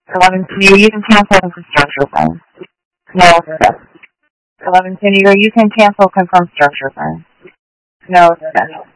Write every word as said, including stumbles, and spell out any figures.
eleven Senator, you can cancel infrastructure phone. No access. eleven Senator, you can cancel confirm structure phone. No access.